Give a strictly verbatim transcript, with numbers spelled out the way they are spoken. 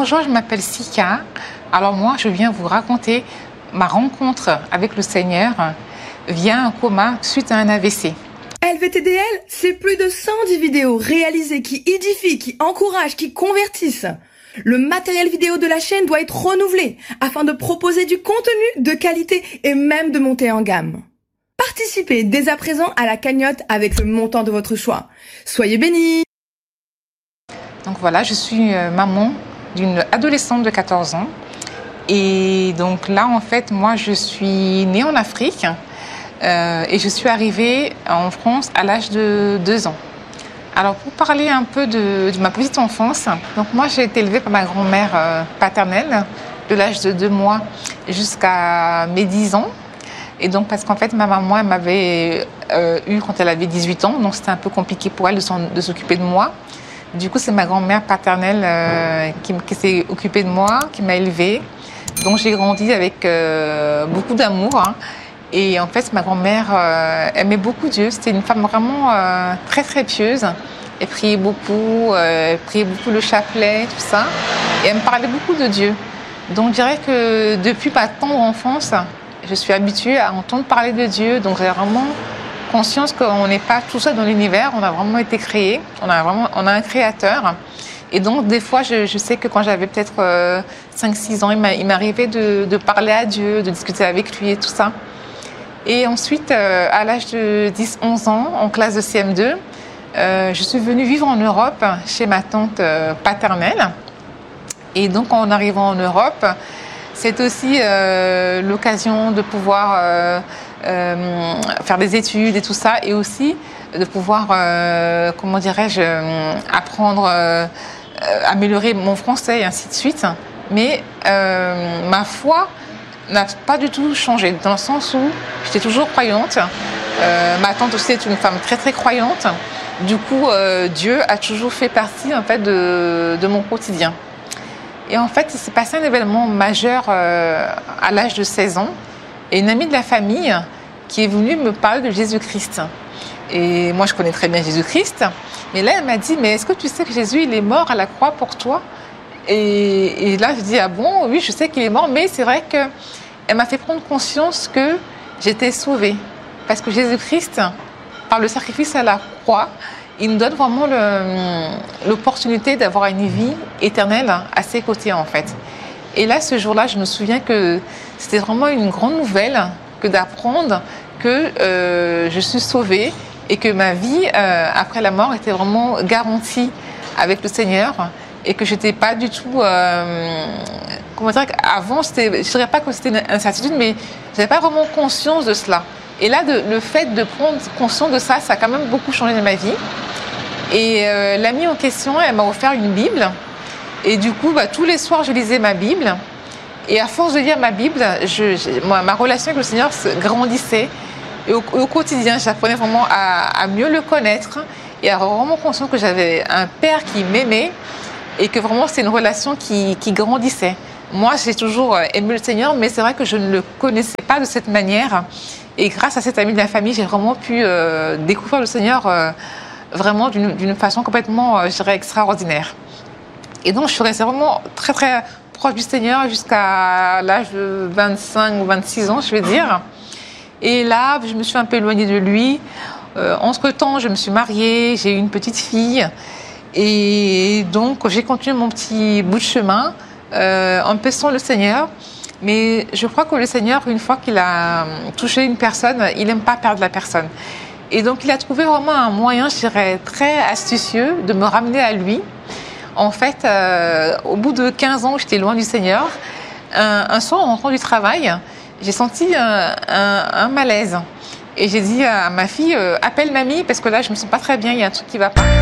Bonjour, je m'appelle Sika. Alors moi, je viens vous raconter ma rencontre avec le Seigneur via un coma suite à un A V C. L V T D L, c'est plus de cent dix vidéos réalisées qui édifient, qui encouragent, qui convertissent. Le matériel vidéo de la chaîne doit être renouvelé afin de proposer du contenu de qualité et même de monter en gamme. Participez dès à présent à la cagnotte avec le montant de votre choix. Soyez bénis! Donc voilà, je suis maman d'une adolescente de quatorze ans. Et donc là, en fait, moi, je suis née en Afrique euh, et je suis arrivée en France à l'âge de deux ans. Alors, pour parler un peu de, de ma petite enfance, donc moi, j'ai été élevée par ma grand-mère euh, paternelle de l'âge de deux mois jusqu'à mes dix ans. Et donc, parce qu'en fait, ma maman, elle m'avait euh, eu quand elle avait dix-huit ans, donc c'était un peu compliqué pour elle de, de s'occuper de moi. Du coup, c'est ma grand-mère paternelle euh, qui, qui s'est occupée de moi, qui m'a élevée. Donc, j'ai grandi avec euh, beaucoup d'amour. Hein. Et en fait, ma grand-mère euh, aimait beaucoup Dieu. C'était une femme vraiment euh, très, très pieuse. Elle priait beaucoup, euh, elle priait beaucoup le chapelet, tout ça. Et elle me parlait beaucoup de Dieu. Donc, je dirais que depuis ma tendre enfance, je suis habituée à entendre parler de Dieu. Donc, j'ai vraiment conscience qu'on n'est pas tout seul dans l'univers. On a vraiment été créé. On a vraiment, on a un créateur. Et donc, des fois, je, je sais que quand j'avais peut-être euh, cinq six ans, il m'arrivait de, de parler à Dieu, de discuter avec lui et tout ça. Et ensuite, euh, à l'âge de dix onze ans, en classe de C M deux, euh, je suis venue vivre en Europe chez ma tante euh, paternelle. Et donc, en arrivant en Europe, c'est aussi euh, l'occasion de pouvoir euh, euh, faire des études et tout ça, et aussi de pouvoir, euh, comment dirais-je, apprendre, euh, améliorer mon français et ainsi de suite. Mais euh, ma foi n'a pas du tout changé, dans le sens où j'étais toujours croyante. Euh, ma tante aussi est une femme très très croyante. Du coup, euh, Dieu a toujours fait partie en fait de, de mon quotidien. Et en fait, il s'est passé un événement majeur euh, à l'âge de seize ans. Et une amie de la famille qui est venue me parler de Jésus-Christ. Et moi, je connais très bien Jésus-Christ. Mais là, elle m'a dit, mais est-ce que tu sais que Jésus, il est mort à la croix pour toi ? et, et là, je dis, ah bon, oui, je sais qu'il est mort. Mais c'est vrai qu'elle m'a fait prendre conscience que j'étais sauvée. Parce que Jésus-Christ, par le sacrifice à la croix, il nous donne vraiment le, l'opportunité d'avoir une vie éternelle à ses côtés, en fait. Et là, ce jour-là, je me souviens que c'était vraiment une grande nouvelle que d'apprendre que euh, je suis sauvée et que ma vie euh, après la mort était vraiment garantie avec le Seigneur et que je n'étais pas du tout... Euh, comment dire, avant, c'était, je ne dirais pas que c'était une incertitude, mais je n'avais pas vraiment conscience de cela. Et là, de, le fait de prendre conscience de ça, ça a quand même beaucoup changé dans ma vie. Et euh, l'amie en question, elle m'a offert une Bible. Et du coup, bah, tous les soirs, je lisais ma Bible. Et à force de lire ma Bible, je, je, moi, ma relation avec le Seigneur se grandissait. Et au, au quotidien, j'apprenais vraiment à, à mieux le connaître et à avoir vraiment conscience que j'avais un Père qui m'aimait et que vraiment c'était une relation qui, qui grandissait. Moi, j'ai toujours aimé le Seigneur, mais c'est vrai que je ne le connaissais pas de cette manière. Et grâce à cette amie de la famille, j'ai vraiment pu euh, découvrir le Seigneur euh, vraiment d'une, d'une façon complètement, euh, je dirais, extraordinaire. Et donc, je suis restée vraiment très, très proche du Seigneur jusqu'à l'âge de vingt-cinq ou vingt-six ans, je vais dire. Et là, je me suis un peu éloignée de lui. Euh, entre-temps, je me suis mariée, j'ai eu une petite fille. Et donc, j'ai continué mon petit bout de chemin euh, en paissant le Seigneur. Mais je crois que le Seigneur, une fois qu'il a touché une personne, il n'aime pas perdre la personne. Et donc, il a trouvé vraiment un moyen, je dirais, très astucieux de me ramener à lui. En fait, euh, au bout de quinze ans, j'étais loin du Seigneur. Un, un soir, en rentrant du travail, j'ai senti un, un, un malaise. Et j'ai dit à ma fille, euh, appelle mamie, parce que là, je me sens pas très bien, il y a un truc qui va pas.